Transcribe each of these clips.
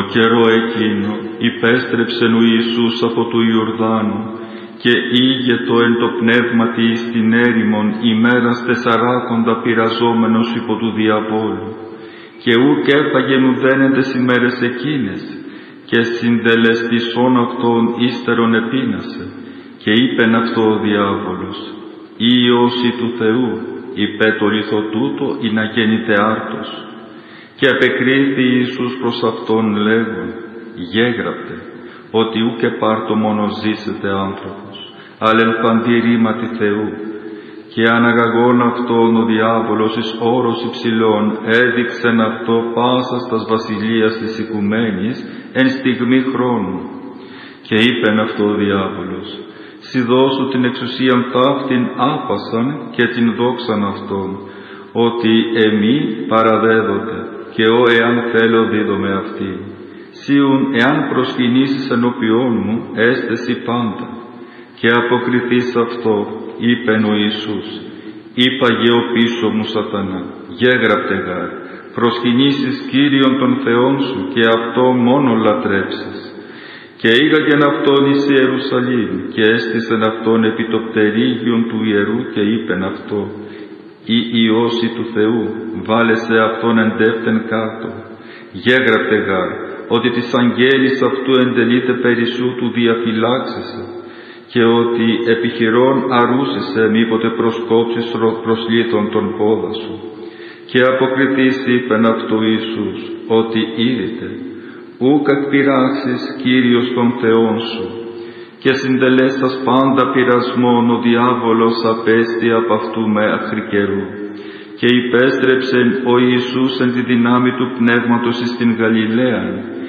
καιρό εκείνο υπέστρεψεν ο Ιησούς από του Ιορδάνου και ήγετο εν το πνεύματι εις την έρημον ημέρας 40 πειραζόμενος υπό του διαβόλου, και ούκ έφαγεν ουδένεν τες ημέρες εκείνες, και συντελεστισόν αυτόν ύστερον επίνασε, και είπεν αυτό ο διάβολος, Υιός του Θεού, υπέ το λιθο τούτο ή να γέννηται άρτος. Και απεκρίθη Ιησούς προς αυτόν λέγον, γέγραπτε, ότι ούκ επάρτο μόνο ζήσετε άνθρωπος, αλλά εν παντή ρήματι Θεού. Και αναγαγών αυτόν ο διάβολος εις όρος υψηλών έδειξεν αυτό πάσας τας βασιλείας της οικουμένης εν στιγμή χρόνου. Και είπεν αυτό ο διάβολος, σοι δώσου την εξουσίαν ταύτην άπασαν και την δόξαν αυτόν, ότι εμεί παραδέδοτε, και ο εάν θέλω δίδομαι αυτή. Σίουν εάν προσκυνήσεις ενώπιόν μου, έστεσι πάντα. Και αποκριθείς αυτό, είπεν ο Ιησούς, είπαγε ο πίσω μου σατανά, γέγραπτε γάρ, προσκυνήσεις Κύριον τον Θεόν σου και αυτό μόνο λατρέψεις. Καιήγαγεν αυτόν εις Ιερουσαλήμ και έστησεν αυτόν επί το πτερίγιον του ιερού και είπεν αυτό, «Ή Υιός του Θεού, βάλεσαι αυτόν εντεύθεν κάτω. Γέγραπτε γάρ, ότι της αγγέλης αυτού εντελείται περισσού του διαφυλάξεσαι, και ότι επιχειρών αρούσεσαι μήποτε προσκόψεις προσλήτων τον πόδα σου». Και αποκριθείς είπεν αυτό Ιησούς, ότι είδητε, ούκ εκπειράξεις Κύριος τον Θεόν σου. Και συντελέστας πάντα πειρασμόν ο διάβολος απέστη απ' αυτού μέχρι καιρού. Και υπέστρεψεν ο Ιησούς εν τη δυνάμει του Πνεύματος εις την Γαλιλαίαν,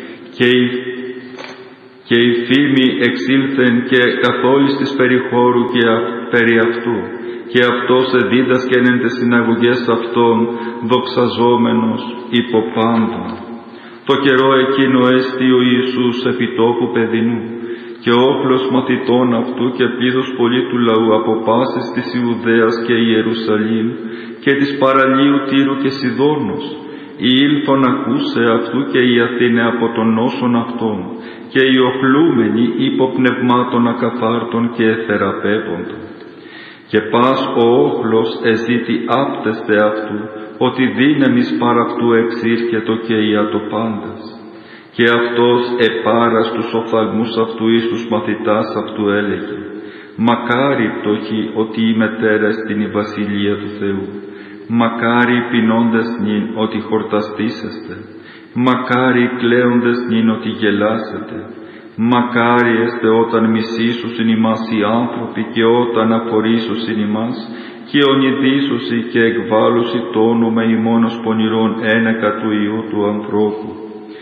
και η φήμη εξήλθεν και καθόλης της περιχώρου και περί αυτού, και αυτός εδίδασκεν εν τες συναγωγές αυτών δοξαζόμενος υπό πάντα. Το καιρό εκείνο έστι ο Ιησούς επί τόπου παιδινού, και όπλος μαθητών αυτού και πλήθος πολύ του λαού από πάσης της Ιουδαίας και Ιερουσαλήμ και της παραλίου Τύρου και Σιδώνος, οι ήλθον ακούσε αυτού και οι Αθήνε από τον νόσον αυτών, και οι οχλούμενοι υποπνευμάτων ακαθάρτων και εθεραπεύοντων. Και πας ο όχλος εζήτη άπτεστε αυτού, ότι δύναμις παρ' αυτού εξήρκετο και ιατοπάντας. Και αυτός επάρας τους οφθαλμούς αυτού εις τους μαθητάς αυτού έλεγε, «Μακάρι πτωχοί ότι η μετέρα στην η βασιλεία του Θεού. Μακάρι πεινώντες νυν ότι χορταστήσεστε. Μακάρι κλαίοντες νυν ότι γελάσετε. Μακάρι εστε όταν μισήσουσιν ημάς οι άνθρωποι και όταν αφορήσουσιν ημάς και ονειδήσουσι και εκβάλλουσι το όνομα ημώνος πονηρών ένεκα του Υιού του ανθρώπου.